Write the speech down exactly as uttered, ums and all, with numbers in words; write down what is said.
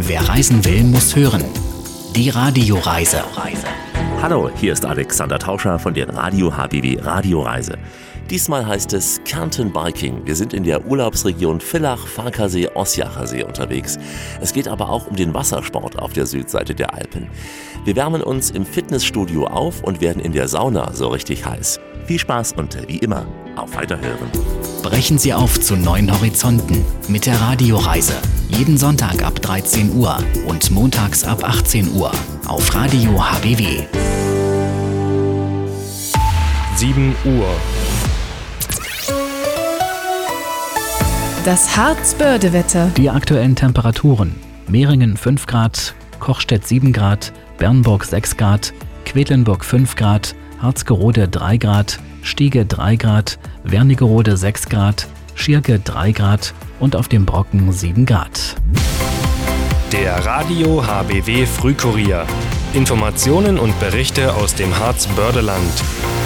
Wer reisen will, muss hören. Die Radioreise. Hallo, hier ist Alexander Tauscher von der Radio H B W Radioreise. Diesmal heißt es Kärnten Biking. Wir sind in der Urlaubsregion Villach, Farkasee, Osjacher See unterwegs. Es geht aber auch um den Wassersport auf der Südseite der Alpen. Wir wärmen uns im Fitnessstudio auf und werden in der Sauna so richtig heiß. Viel Spaß und wie immer, auf Weiterhören. Brechen Sie auf zu neuen Horizonten mit der Radioreise. Jeden Sonntag ab dreizehn Uhr und montags ab achtzehn Uhr auf Radio H B W. sieben Uhr. Das Harzbördewetter. Die aktuellen Temperaturen: Mehringen fünf Grad, Kochstedt sieben Grad, Bernburg sechs Grad, Quedlinburg fünf Grad, Harzgerode drei Grad, Stiege drei Grad, Wernigerode sechs Grad, Schirke drei Grad und auf dem Brocken sieben Grad. Der Radio H B W Frühkurier. Informationen und Berichte aus dem Harzbördeland.